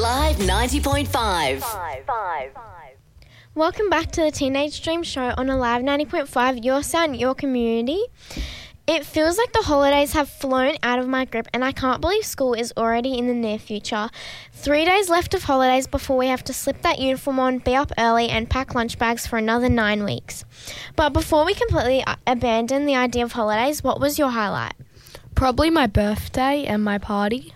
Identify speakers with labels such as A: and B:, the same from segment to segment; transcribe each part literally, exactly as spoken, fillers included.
A: Alive ninety point five.
B: Welcome back to the Teenage Dream Show on Alive ninety point five, your sound, your community. It feels like the holidays have flown out of my grip and I can't believe school is already in the near future. Three days left of holidays before we have to slip that uniform on, be up early and pack lunch bags for another nine weeks. But before we completely abandon the idea of holidays, what was your highlight?
C: Probably my birthday and my party.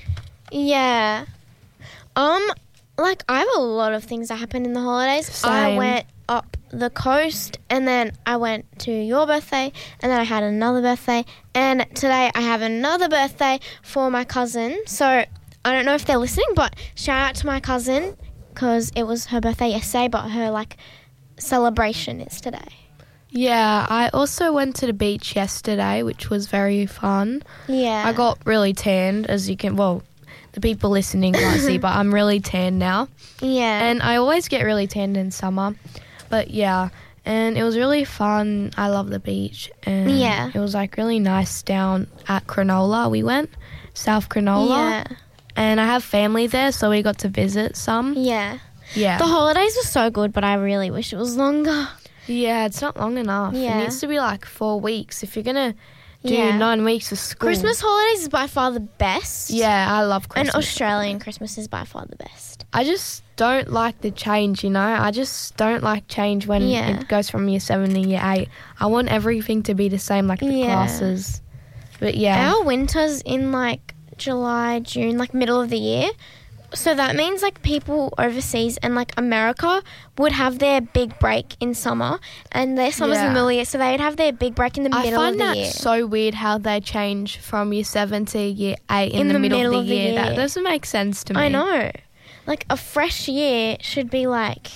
B: Yeah. Um, like I have a lot of things that happened in the holidays.
C: Same.
B: I went up the coast and then I went to your birthday and then I had another birthday and today I have another birthday for my cousin. So I don't know if they're listening, but shout out to my cousin because it was her birthday yesterday, but her like celebration is today.
C: Yeah, I also went to the beach yesterday, which was very fun.
B: Yeah.
C: I got really tanned, as you can, well, the people listening can't see, but I'm really tanned now.
B: Yeah.
C: And I always get really tanned in summer. But yeah, and it was really fun. I love the beach. And
B: Yeah.
C: it was like really nice down at Cronulla. We went, South Cronulla.
B: Yeah.
C: And I have family there, so we got to visit some.
B: Yeah.
C: Yeah.
B: The holidays were so good, but I really wish it was longer.
C: Yeah, it's not long enough.
B: Yeah.
C: It needs to be like four weeks. If you're going to do
B: Yeah.
C: nine weeks of school.
B: Christmas holidays is by far the best.
C: Yeah, I love Christmas.
B: And Australian Christmas is by far the best.
C: I just don't like the change, you know. I just don't like change when
B: Yeah.
C: it goes from year seven to year eight. I want everything to be the same, like the
B: Yeah.
C: classes. But yeah.
B: Our winter's in like July, June, like middle of the year. So that means like people overseas and like America would have their big break in summer and their summer's in the
C: Yeah.
B: middle of the year. So they'd have their big break in the
C: I
B: middle
C: find
B: of the
C: that
B: year.
C: so weird how they change from year seven to year eight in, the, middle, of the, year. That doesn't make sense to me.
B: I know. Like a fresh year should be like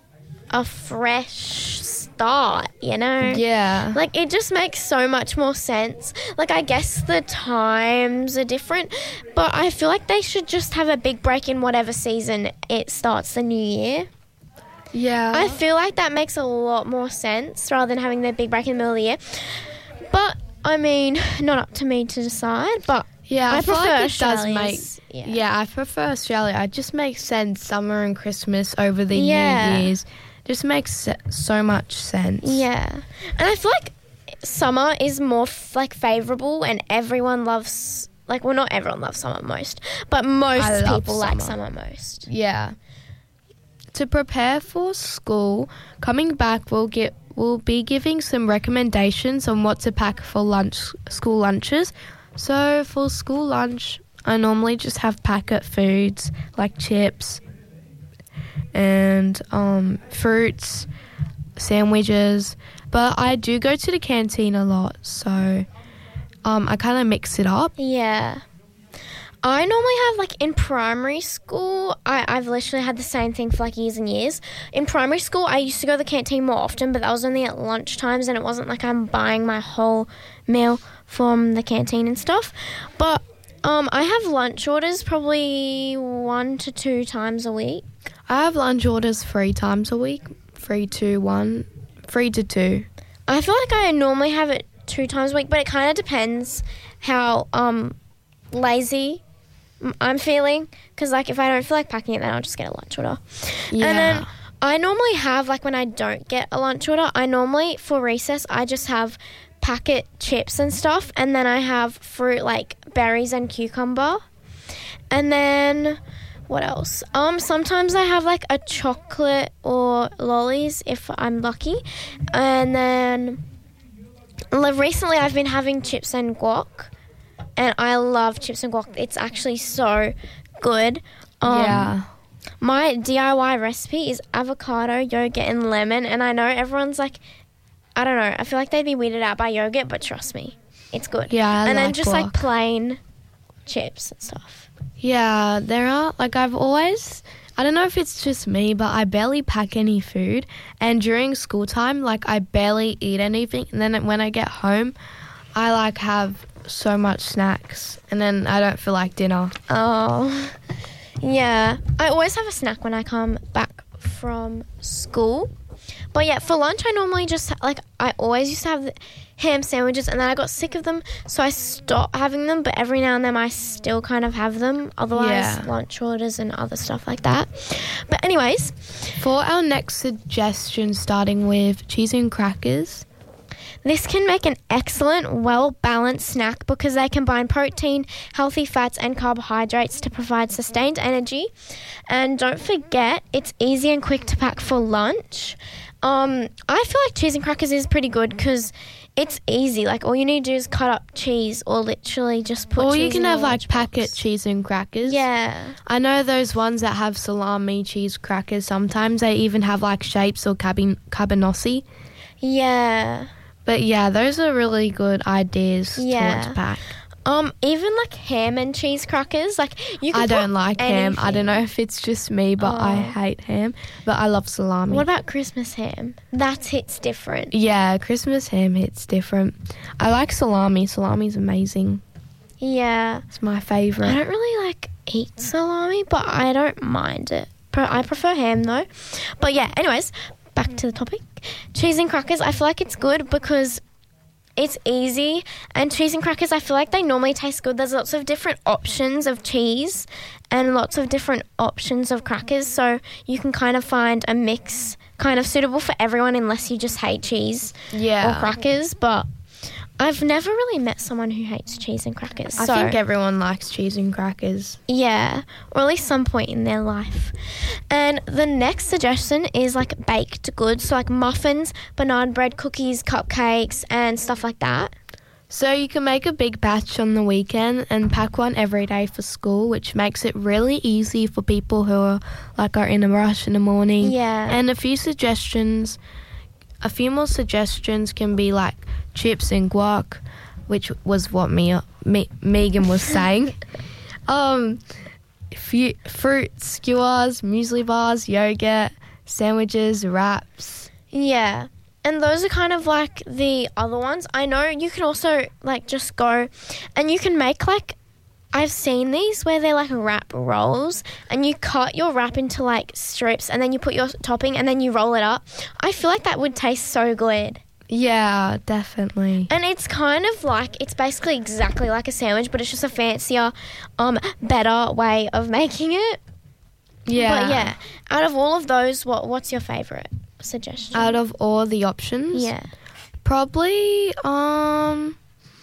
B: a fresh start, you know?
C: Yeah.
B: Like, it just makes so much more sense. Like, I guess the times are different, but I feel like they should just have a big break in whatever season it starts the new year.
C: Yeah.
B: I feel like that makes a lot more sense rather than having their big break in the middle of the year. But, I mean, not up to me to decide, but
C: Yeah, I,
B: I
C: feel
B: prefer
C: like it does make.
B: Australia's, yeah.
C: Yeah. I prefer Australia. It just makes sense. Summer and Christmas over the
B: Yeah.
C: New Year's just makes se- so much sense.
B: Yeah. And I feel like summer is more f- like favourable and everyone loves, like, well, not everyone loves summer most, but most
C: I love
B: people like
C: summer.
B: summer most.
C: Yeah. To prepare for school, coming back, we'll get we'll be giving some recommendations on what to pack for lunch, school lunches. So for school lunch, I normally just have packet foods like chips and um, fruits, sandwiches. But I do go to the canteen a lot, so um, I kind of mix it up.
B: Yeah. I normally have, like, in primary school, I, I've literally had the same thing for, like, years and years. In primary school, I used to go to the canteen more often, but that was only at lunch times, and it wasn't like I'm buying my whole meal from the canteen and stuff. But um, I have lunch orders probably one to two times a week.
C: I have lunch orders three times a week, three to one, three to two.
B: I feel like I normally have it two times a week, but it kind of depends how um, lazy I'm feeling, because like if I don't feel like packing it, then I'll just get a lunch order.
C: Yeah.
B: And then I normally have, like when I don't get a lunch order, I normally for recess I just have packet chips and stuff, and then I have fruit like berries and cucumber, and then what else? Um, sometimes I have like a chocolate or lollies if I'm lucky, and then like, recently I've been having chips and guac. And I love chips and guac. It's actually so good. Um,
C: yeah.
B: My D I Y recipe is avocado, yogurt, and lemon. And I know everyone's like, I don't know. I feel like they'd be weirded out by yogurt, but trust me, it's good.
C: Yeah, I
B: And then
C: like
B: just
C: guac.
B: like plain chips and stuff.
C: Yeah, there are, like I've always, I don't know if it's just me, but I barely pack any food. And during school time, like I barely eat anything. And then when I get home, I like have so much snacks, and then I don't feel like dinner.
B: Oh, yeah. I always have a snack when I come back from school. But yeah, for lunch I normally just, like, I always used to have ham sandwiches, and then I got sick of them, so I stopped having them, but every now and then I still kind of have them. Otherwise,
C: Yeah.
B: lunch orders and other stuff like that. But anyways,
C: For our next suggestion, starting with cheese and crackers.
B: this can make an excellent, well-balanced snack because they combine protein, healthy fats, and carbohydrates to provide sustained energy. And don't forget, it's easy and quick to pack for lunch. Um, I feel like cheese and crackers is pretty good because it's easy. Like, all you need to do is cut up cheese or literally just put
C: Or
B: cheese
C: you can
B: in
C: have
B: your
C: like
B: lunchbox.
C: packet cheese and crackers.
B: Yeah.
C: I know those ones that have salami cheese crackers. Sometimes they even have like shapes or cabin- cabanossi.
B: Yeah.
C: But yeah, those are really good ideas
B: Yeah.
C: to pack.
B: Um, even like ham and cheese crackers, like you can
C: I don't
B: put
C: like ham. I don't
B: anything.
C: know if it's just me, but I
B: Oh.
C: hate ham. But I love salami.
B: What about Christmas ham? That hits different.
C: Yeah, Christmas ham hits different. I like salami. Salami's amazing.
B: Yeah.
C: It's my
B: I
C: favourite.
B: don't really like eat salami, but I don't mind it. Pre- I prefer ham though. But yeah, anyways, back to the topic. Cheese and crackers, I feel like it's good because it's easy, and cheese and crackers, I feel like they normally taste good. There's lots of different options of cheese and lots of different options of crackers, so you can kind of find a mix kind of suitable for everyone unless you just hate cheese
C: Yeah.
B: or crackers. But I've never really met someone who hates cheese and crackers.
C: I
B: so
C: think everyone likes cheese and crackers.
B: yeah, or at least some point in their life. And the next suggestion is like baked goods, so like muffins, banana bread, cookies, cupcakes, and stuff like that.
C: So you can make a big batch on the weekend and pack one every day for school, which makes it really easy for people who are like are in a rush in the morning.
B: Yeah.
C: And a few suggestions, a few more suggestions can be like chips and guac, which was what Mia, Me, Megan was saying. um, few, fruit skewers, muesli bars, yogurt, sandwiches, wraps.
B: Yeah. And those are kind of like the other ones. I know you can also like just go and you can make like, I've seen these where they're like wrap rolls and you cut your wrap into like strips and then you put your topping and then you roll it up. I feel like that would taste so good.
C: Yeah, definitely.
B: And it's kind of like, it's basically exactly like a sandwich, but it's just a fancier, um, better way of making it.
C: Yeah.
B: But yeah, out of all of those, what what's your favourite suggestion?
C: Out of all the options,
B: yeah.
C: probably um,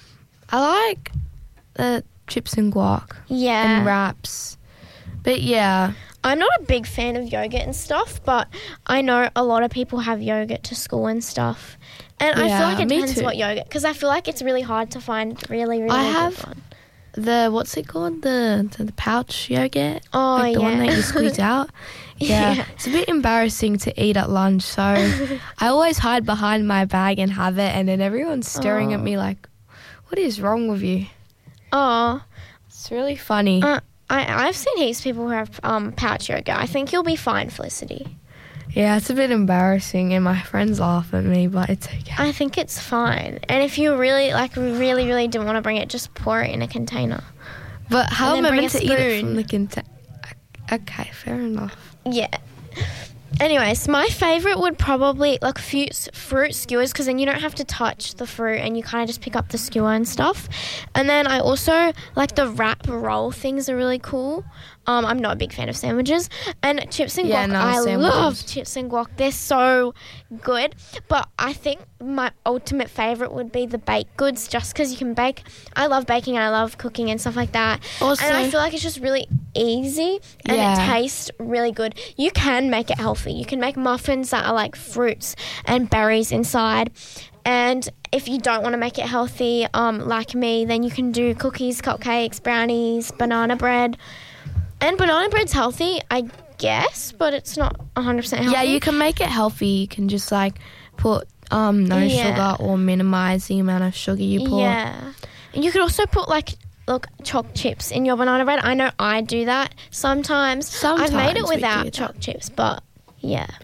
C: I like uh, chips and guac
B: Yeah.
C: and wraps. But yeah,
B: I'm not a big fan of yogurt and stuff, but I know a lot of people have yogurt to school and stuff. And I
C: Yeah,
B: feel like it
C: me
B: depends
C: too.
B: what yogurt, because I feel like it's really hard to find really, really
C: I
B: good
C: have
B: one.
C: the what's it called the the, the pouch yogurt,
B: Oh,
C: like the one
B: yeah.
C: that you squeeze out. Yeah.
B: Yeah.
C: It's a bit embarrassing to eat at lunch, so I always hide behind my bag and have it, and then everyone's staring at
B: Oh.
C: me like, "What is wrong with you?"
B: Oh,
C: It's really funny.
B: uh, I, I've seen heaps of people who have um, pouch yogurt. I think you'll be fine, Felicity.
C: Yeah, it's a bit embarrassing, and my friends laugh at me, but it's okay.
B: I think it's fine. And if you really, like, really, really didn't want to bring it, just pour it in a container.
C: But how
B: And
C: am
B: then
C: I
B: bring
C: meant
B: a
C: to eat it
B: spoon.
C: from the container? Okay, fair enough.
B: Yeah. Anyways, my favourite would probably, like, fruit, fruit skewers, because then you don't have to touch the fruit and you kind of just pick up the skewer and stuff. And then I also, like, the wrap roll things are really cool. Um, I'm not a big fan of sandwiches. And chips and
C: Yeah,
B: guac,
C: no,
B: I
C: sandwiches.
B: love chips and guac. They're so good. But I think my ultimate favourite would be the baked goods, just because you can bake. I love baking and I love cooking and stuff like that.
C: Also-
B: and I feel like it's just really easy and
C: Yeah.
B: it tastes really good. You can make it healthy. You can make muffins that are like fruits and berries inside. And if you don't want to make it healthy, um, like me, then you can do cookies, cupcakes, brownies, banana bread. And banana bread's healthy, I guess, but it's not one hundred percent healthy.
C: Yeah, you can make it healthy. You can just like put um no
B: Yeah.
C: sugar or minimize the amount of sugar you put.
B: Yeah. And you could also put like look choc chips in your banana bread. I know I do that sometimes.
C: Sometimes
B: I've made it
C: we do
B: without
C: that.
B: choc chips, but yeah.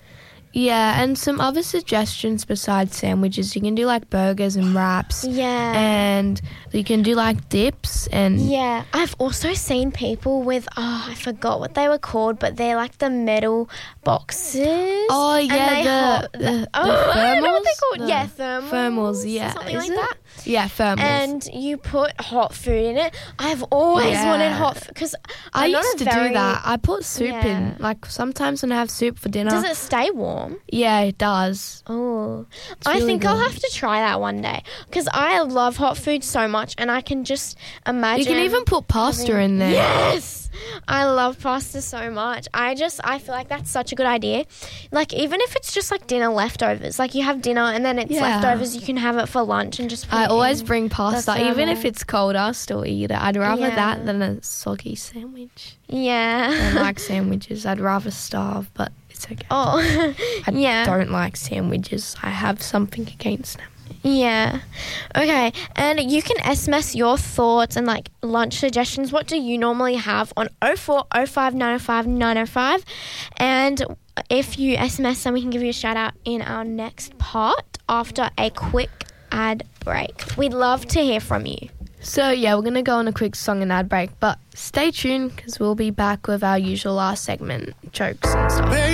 C: Yeah, and some other suggestions besides sandwiches. You can do like burgers and wraps.
B: Yeah.
C: And you can do like dips and...
B: Yeah. I've also seen people with, oh, I forgot what they were called, but they're like the metal boxes.
C: Oh,
B: And
C: yeah,
B: they
C: the,
B: hold-
C: the,
B: the-
C: the
B: oh, I don't know what they're
C: thermals?
B: called.
C: The
B: Yeah, thermals.
C: Thermals, yeah.
B: Something
C: Is
B: like
C: it?
B: that.
C: Yeah, thermals.
B: And you put hot food in it. I've always
C: Yeah.
B: wanted hot food because
C: I
B: I'm not
C: used
B: a
C: to
B: very,
C: do that. I put soup
B: Yeah.
C: in. Like sometimes when I have soup for dinner.
B: Does it stay warm?
C: Yeah, it does.
B: Oh, I
C: really
B: think I'll
C: good.
B: have to try that one day because I love hot food so much, and I can just imagine.
C: You can even put pasta in there.
B: Yes, I love pasta so much. I just I feel like that's such a good idea. Like even if it's just like dinner leftovers, like you have dinner and then it's
C: Yeah.
B: leftovers, you can have it for lunch and just. Put
C: I
B: it
C: always
B: in.
C: bring pasta.
B: thermal.
C: Even if it's cold, I'll still eat it. I'd rather
B: Yeah.
C: that than a soggy sandwich. I
B: Yeah.
C: don't like sandwiches. I'd rather starve, but it's okay.
B: Oh,
C: I
B: yeah.
C: don't like sandwiches. I have something against them.
B: Yeah. Okay. And you can S M S your thoughts and like lunch suggestions. What do you normally have on oh four oh five nine oh five nine oh five? And if you S M S, then we can give you a shout out in our next part after a quick ad break. We'd love to hear from you.
C: So, yeah, we're going to go on a quick song and ad break, but stay tuned because we'll be back with our usual last segment, jokes and stuff.